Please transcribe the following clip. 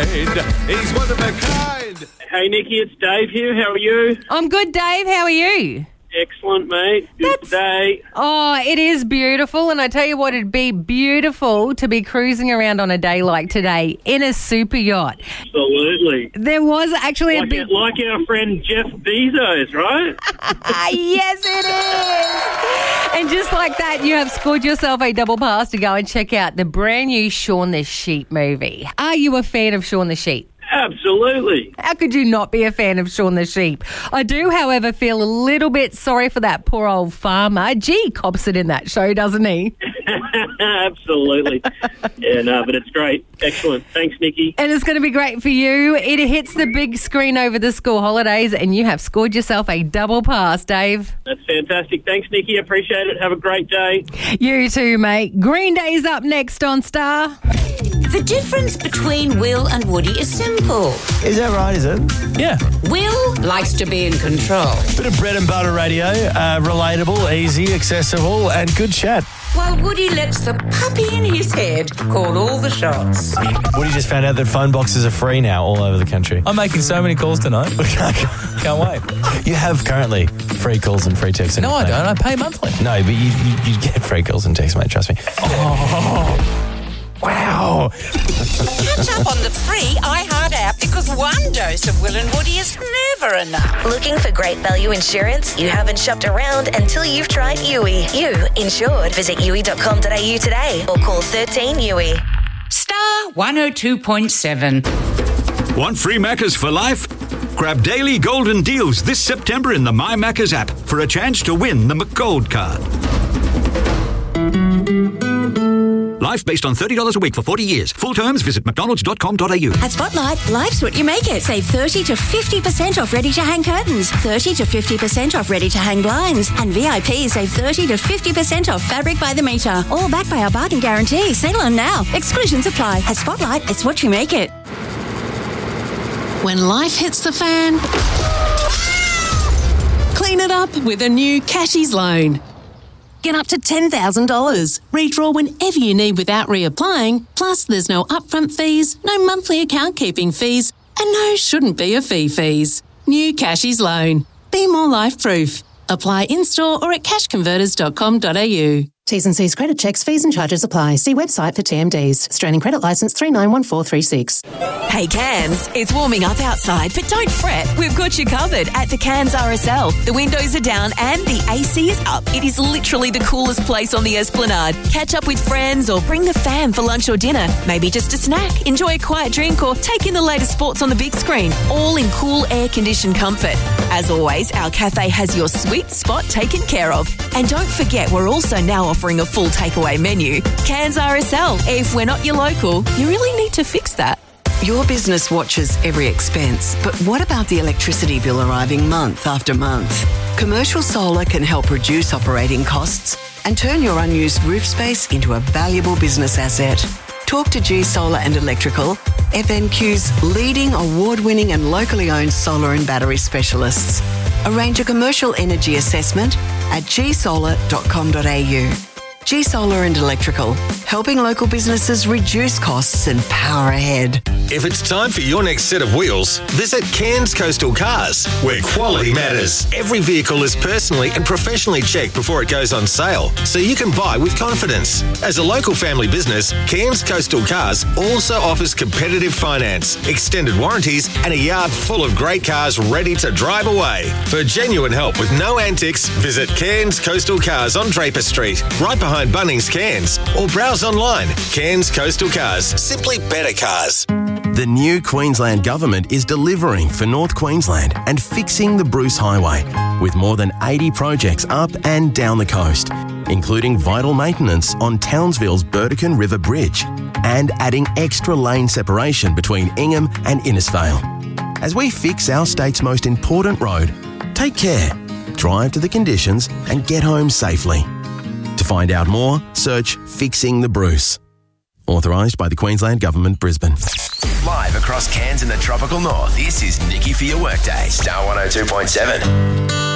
He's one of a kind. Hey, Nikki, it's Dave here. How are you? I'm good, Dave. How are you? Excellent, mate. Good day. Oh, it is beautiful. And I tell you what, it'd be beautiful to be cruising around on a day like today in a super yacht. Absolutely. There was actually like our friend Jeff Bezos, right? Yes, it is. And just like that, you have scored yourself a double pass to go and check out the brand new Shaun the Sheep movie. Are you a fan of Shaun the Sheep? Absolutely. How could you not be a fan of Shaun the Sheep? I do, however, feel a little bit sorry for that poor old farmer. Gee, cops it in that show, doesn't he? Absolutely. Yeah, no, but it's great. Excellent. Thanks, Nikki. And it's going to be great for you. It hits the big screen over the school holidays and you have scored yourself a double pass, Dave. That's fantastic. Thanks, Nikki. Appreciate it. Have a great day. You too, mate. Green Day's up next on Star. The difference between Will and Woody is simple. Is that right, is it? Yeah. Will likes to be in control, Bit of bread and butter radio, relatable, easy, accessible, and good chat. while Woody lets the puppy in his head call all the shots. Woody just found out that phone boxes are free now all over the country. I'm making so many calls tonight. Can't wait. You have currently free calls and free texts. No, I don't. I pay monthly. No, but you get free calls and texts, mate. Trust me. Oh, wow. Catch up on the free iHeart app because one dose of Will and Woody is never enough. Looking for great value insurance? You haven't shopped around until you've tried Yui. You insured. Visit yui.com.au today or call 13 Yui. Star 102.7. Want free Maccas for life? Grab daily golden deals this September in the My Maccas app for a chance to win the McGold card. Life based on $30 a week for 40 years. Full terms, visit mcdonalds.com.au. At Spotlight, life's what you make it. Save 30 to 50% off ready-to-hang curtains, 30 to 50% off ready-to-hang blinds, and VIP save 30 to 50% off fabric by the metre. All backed by our bargain guarantee. Settle on now. Exclusions apply. At Spotlight, it's what you make it. When life hits the fan, clean it up with a new Cashies loan. Get up to $10,000. Redraw whenever you need without reapplying. Plus, there's no upfront fees, no monthly account keeping fees, and no shouldn't be a fees. New Cashies loan. Be more life-proof. Apply in-store or at cashconverters.com.au. T's and C's credit checks, fees and charges apply. See website for TMDs. Australian Credit Licence 391436. Hey Cairns, it's warming up outside, but don't fret. We've got you covered at the Cairns RSL. The windows are down and the AC is up. It is literally the coolest place on the Esplanade. Catch up with friends or bring the fam for lunch or dinner. Maybe just a snack, enjoy a quiet drink or take in the latest sports on the big screen. All in cool air-conditioned comfort. As always, our cafe has your sweet spot taken care of. And don't forget, we're also now offering a full takeaway menu. Cairns RSL. If we're not your local, you really need to fix that. Your business watches every expense, but what about the electricity bill arriving month after month? Commercial Solar can help reduce operating costs and turn your unused roof space into a valuable business asset. Talk to G Solar and Electrical, FNQ's leading award-winning and locally owned solar and battery specialists. Arrange a commercial energy assessment at gsolar.com.au. G Solar and Electrical, helping local businesses reduce costs and power ahead. If it's time for your next set of wheels, visit Cairns Coastal Cars, where quality matters. Every vehicle is personally and professionally checked before it goes on sale, so you can buy with confidence. As a local family business, Cairns Coastal Cars also offers competitive finance, extended warranties, and a yard full of great cars ready to drive away. For genuine help with no antics, visit Cairns Coastal Cars on Draper Street, right behind Bunnings Cairns, or browse online. Cairns Coastal Cars, simply better cars. The new Queensland Government is delivering for North Queensland and fixing the Bruce Highway with more than 80 projects up and down the coast, including vital maintenance on Townsville's Burdekin River Bridge and adding extra lane separation between Ingham and Innisfail. As we fix our state's most important road, take care, drive to the conditions and get home safely. To find out more, search Fixing the Bruce. Authorised by the Queensland Government, Brisbane. Live across Cairns and the tropical north, this is Nikki for your workday, Star 102.7.